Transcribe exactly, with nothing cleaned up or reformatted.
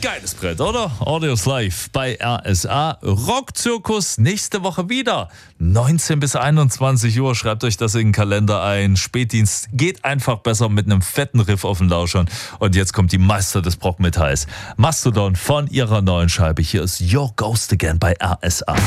Geiles Brett, oder? Audios Live bei R S A. Rockzirkus nächste Woche wieder. neunzehn bis einundzwanzig Uhr. Schreibt euch das in den Kalender ein. Spätdienst geht einfach besser mit einem fetten Riff auf den Lauschern. Und jetzt kommt die Meister des Prog-Metalls. Mastodon von ihrer neuen Scheibe. Hier ist Your Ghost Again bei R S A.